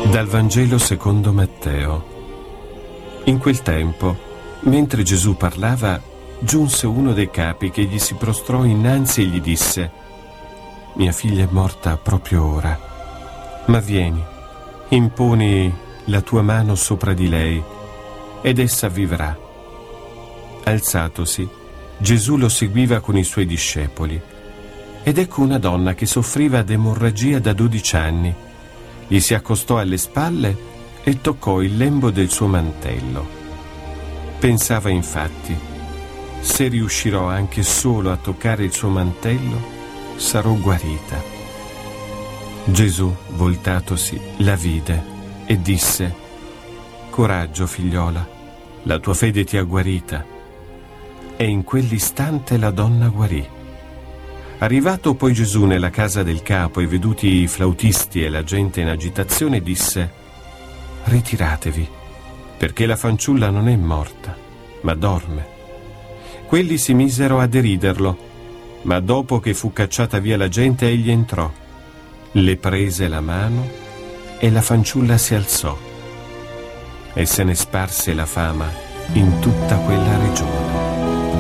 Dal Vangelo secondo Matteo. In quel tempo, mentre Gesù parlava, giunse uno dei capi che gli si prostrò innanzi e gli disse: «Mia figlia è morta proprio ora, ma vieni, imponi la tua mano sopra di lei ed essa vivrà». Alzatosi, Gesù lo seguiva con i suoi discepoli, ed ecco una donna che soffriva d'emorragia da 12 anni. Gli si accostò alle spalle e toccò il lembo del suo mantello. Pensava infatti: se riuscirò anche solo a toccare il suo mantello, sarò guarita. Gesù, voltatosi, la vide e disse: «Coraggio, figliola, la tua fede ti ha guarita». E in quell'istante la donna guarì. Arrivato poi Gesù nella casa del capo e veduti i flautisti e la gente in agitazione, disse: «Ritiratevi, perché la fanciulla non è morta, ma dorme». Quelli si misero a deriderlo, ma dopo che fu cacciata via la gente, egli entrò, le prese la mano e la fanciulla si alzò. E se ne sparse la fama in tutta quella regione.